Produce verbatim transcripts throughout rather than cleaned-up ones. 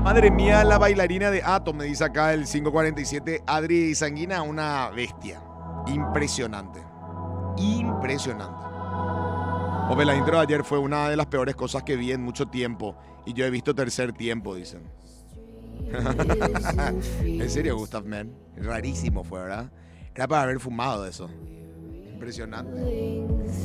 Madre mía, la bailarina de Atom, me dice acá el quinientos cuarenta y siete. Adri Sanguina, una bestia. Impresionante. Impresionante. Pope, la intro de ayer fue una de las peores cosas que vi en mucho tiempo. Y yo he visto tercer tiempo, dicen. En serio, Gustav, man. Rarísimo fue, ¿verdad? Era para haber fumado eso. Impresionante.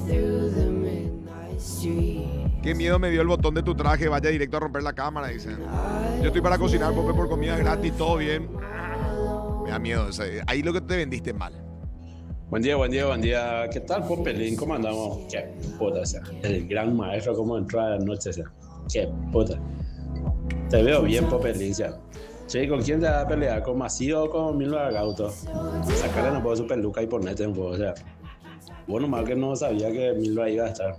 Qué miedo me dio el botón de tu traje. Vaya directo a romper la cámara, dicen. Yo estoy para cocinar, Pope, por comida gratis, todo bien. Me da miedo. O sea, ahí lo que te vendiste mal. Buen día, buen día, buen día. ¿Qué tal, Popelín? ¿Cómo andamos? Qué puta, o sea, el gran maestro, ¿cómo entró a la noche? O sea, qué puta. Te veo bien, Popelín, o sea. Che, ¿con quién te va a pelear? ¿Con Macío o con Milva Gauto? Sacarle no puedo su peluca y ponerte en juego, o sea. Bueno, mal que no sabía que Milva iba a estar.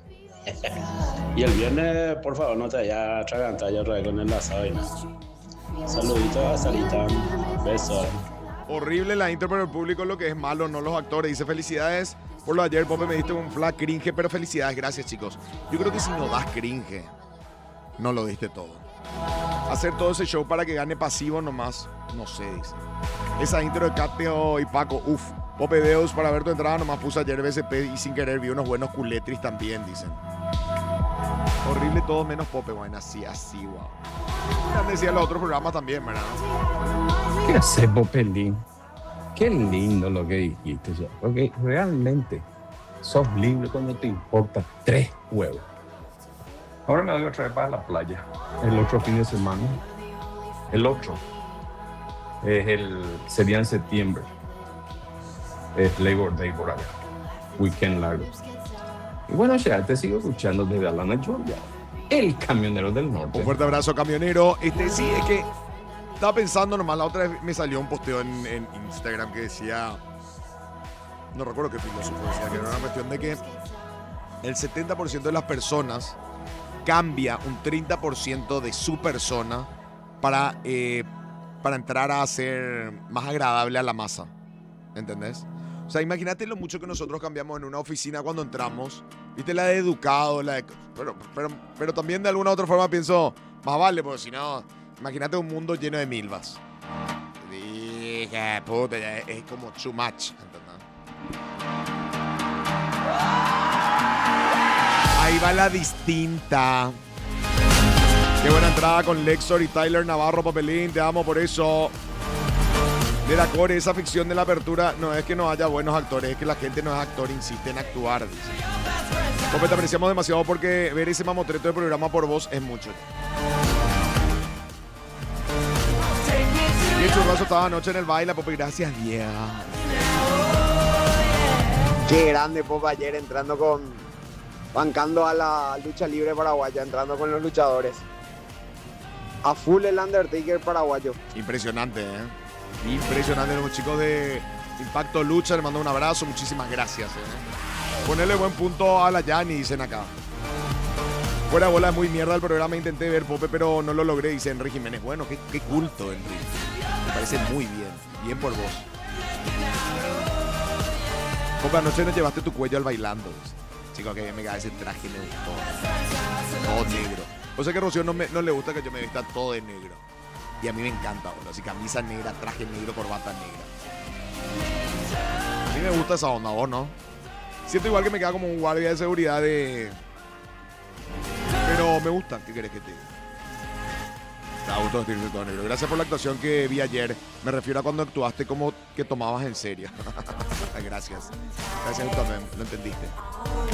Y el viernes, por favor, no te vayas a atragantar ya otra vez con el asado y nada. Saluditos a Sarita. Besos. Horrible la intro, pero el público es lo que es malo, no los actores. Dice felicidades por lo de ayer, Pope, me diste un flag cringe, pero felicidades, gracias, chicos. Yo creo que si no das cringe, no lo diste todo. Hacer todo ese show para que gane pasivo nomás, no sé, dice. Esa intro de Cateo y Paco, uff. Pope Deus, para ver tu entrada nomás puse ayer B S P y sin querer vi unos buenos culetris también, dicen. Horrible todo menos Pope, bueno, así, así, wow. Ya decía los otros programas también, ¿verdad? ¿Qué haces, Popelín? Qué lindo lo que dijiste, ya. Porque realmente sos libre cuando te importa tres huevos. Ahora me voy otra vez para la playa. El otro fin de semana. El otro. Es el, sería en septiembre. Es Labor Day por acá. Weekend largo. Y bueno, ya te sigo escuchando desde Atlanta, Georgia. El camionero del norte. Un fuerte abrazo, camionero. Este sí, es que estaba pensando nomás, la otra vez me salió un posteo en, en Instagram que decía, no recuerdo qué filósofo decía, que era una cuestión de que el setenta por ciento de las personas cambia un treinta por ciento de su persona para, eh, para entrar a ser más agradable a la masa. ¿Entendés? O sea, imagínate lo mucho que nosotros cambiamos en una oficina cuando entramos. Viste, la de educado, la de... Pero, pero, pero también de alguna u otra forma pienso, más vale, porque si no, imagínate un mundo lleno de milvas. Dije, puta, es, es como too much, ¿entendés? Ahí va la distinta. Qué buena entrada con Lexor y Tyler Navarro, Popelín, te amo por eso. De la core, esa ficción de la apertura no es que no haya buenos actores, es que la gente no es actor, insiste en actuar, dice. Pope, te apreciamos demasiado porque ver ese mamotreto de programa por vos es mucho. Y el churrazo estaba anoche en el baile, Pope, gracias, vieja. Qué grande, Pope, ayer entrando con... bancando a la lucha libre paraguaya, entrando con los luchadores. A full el Undertaker paraguayo. Impresionante, ¿eh? Impresionante, los chicos de Impacto Lucha, le mando un abrazo, muchísimas gracias. ¿eh? Ponerle buen punto a la Yani, dicen acá. Fuera bola, es muy mierda el programa, intenté ver, Pope, pero no lo logré, dice Henry Jiménez. Bueno, qué, qué culto, Henry. Me parece muy bien, bien por vos. Pope, anoche nos llevaste tu cuello al bailando. Dice. Chico, que me cae ese traje, me gustó. Todo negro. O sea que a Rocío no, me, no le gusta que yo me vista todo de negro. Y a mí me encanta, boludo. Así camisa negra, traje negro, corbata negra. A mí me gusta esa onda, vos, ¿no? Siento igual que me queda como un guardia de seguridad de... Pero me gusta, ¿qué querés que te diga? Me gusta vestirme todo negro. Gracias por la actuación que vi ayer. Me refiero a cuando actuaste como que tomabas en serio. Gracias. Gracias tú también, lo entendiste.